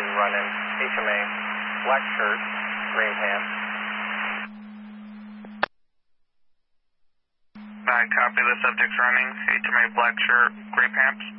running HMA, black shirt, green pants. I copy, the subject's running HMA, black shirt, gray pants.